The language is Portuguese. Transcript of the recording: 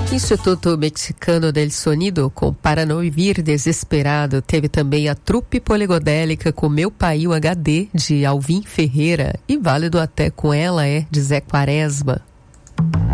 Instituto Mexicano del Sonido com Para Não Vivir Desesperado. Teve também a Trupe Poligodélica com Meu Pai um HD de Alvin Ferreira e Válido Até com Ela É de Zé Quaresma.